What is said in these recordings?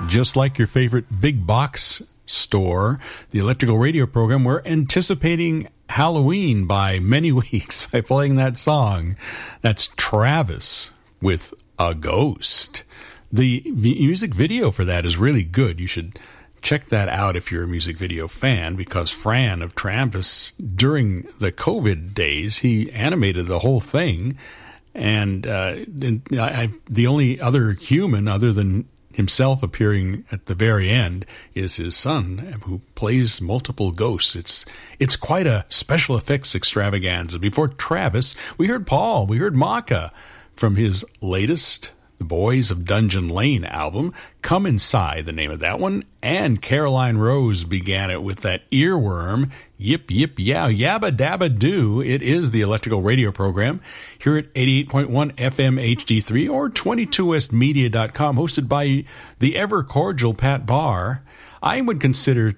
Just like your favorite big box store, the Electrical Radio program, we're anticipating Halloween by many weeks by playing that song. That's Travis with A Ghost. The music video for that is really good. You should check that out if you're a music video fan, because Fran of Travis, during the COVID days, he animated the whole thing. And the only other human other than himself appearing at the very end is his son, who plays multiple ghosts. It's quite a special effects extravaganza. Before Travis, we heard Paul, we heard Maka from his latest The Boys of Dungeon Lane album, Come Inside, the name of that one, and Caroline Rose began it with that earworm, Yip Yip Yow, Yabba Dabba Doo. It is the Electrical Radio program here at 88.1 FM HD3 or 22westmedia.com, hosted by the ever cordial Pat Barr. I would consider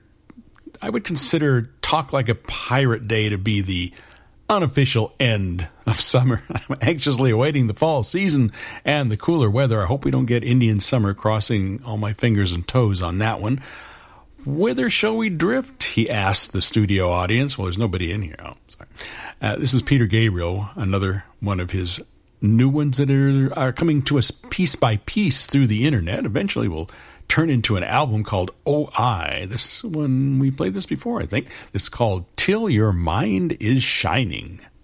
Talk Like a Pirate Day to be the unofficial end of summer. I'm anxiously awaiting the fall season and the cooler weather. I hope we don't get Indian summer, crossing all my fingers and toes on that one. Whither shall we drift? He asked the studio audience. Well, there's nobody in here. Oh, sorry. This is Peter Gabriel, another one of his new ones that are coming to us piece by piece through the internet. Eventually will turn into an album called O.I. This one, we played this before, I think. It's called Till Your Mind is Shining.